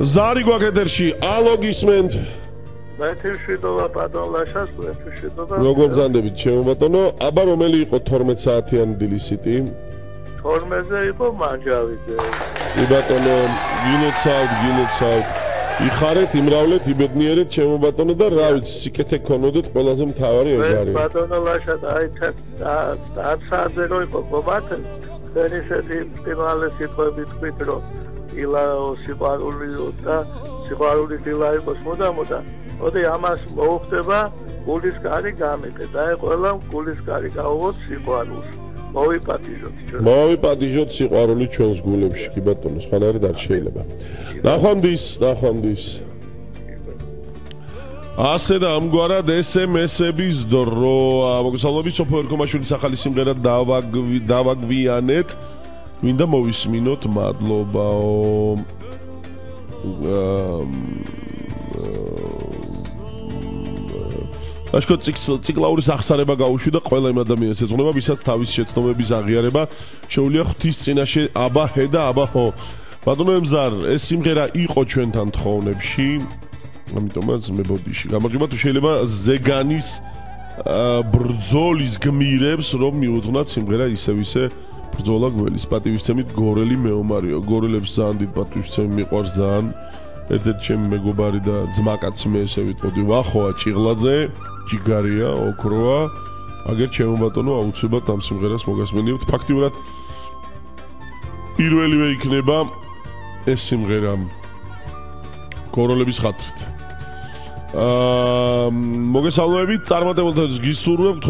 ზარი გვაკეთერში ალო გისმენთ მეთვიშვიდობა ბატონ ლაშას მეთვიშვიდობა როგორ ბრძანდებით ჩემო ბატონო აბა რომელი იყო 12 საათიანი დილისიტი 12-ზე იყო მანჯავიძე კი ბატონო გინოცავთ იხარეთ იმრავლეთ იბედნიერეთ ჩემო ბატონო და რა ვიცი სიკეთე ქონოდეთ ყველაზე მთავარი ეგ არის ბატონო ლაშა აი 10 საათზე რო იყო გობათ თქვენ ისეთი პირველი სიტყვები თქვით რომ ილაო სიყვარული და სიყვარული დილა იყოს მოდამოდა მოდი ამას მოუხდება გულის კარი გამიყე და აი ყველა გულის კარი გავუღოთ სიყვარულს მოვიპატიჟოთ სიყვარული ჩვენს გულებში კი ბატონო სხვანაირად არ შეიძლება ნახვამდის ასე და ამგვარად SMS-ების დრო მოგესალმებით სოფო ერქომაშვილის ახალი სიმღერა დავაგვიანეთ მინდა მოვისმინოთ მადლობაო აშკო ციკლაურის აღსარება გაუშვი და ყველა იმ ადამიანს ეძღვნება ვისაც თავის შეცდომების აღიარება შეუძლია ღვთის წინაშე აბა ჰე და აბა ხო ბატონო ემზარ ეს სიმღერა იყო ჩვენთან თხოვნებში ამიტომაც მებოდიში გამარჯობა თუ შეიძლება ზეგანის ბრძოლის გმირებს რომ მიუძღვნათ სიმღერა ისე ბრძოლა გველის პატივისცემით გორელი მეომარიო გორელებს ძალიან დიდ პატივისცემი მიყვარს ძალიან ერთ-ერთი ჩემი მეგობარი და ძმაკაცი მე ესე ვიტყოდი ვახოა ჭიღლაძე ჯიგარია ოქროა აგერ ჩემო ბატონო აუცილებლად ამ სიმღერას მოგასმენიებთ ფაქტიურად პირველივე იქნება ეს სიმღერა გოროლების ხათრით მოგესალმებით წარმატებულთათვის გისურვებთ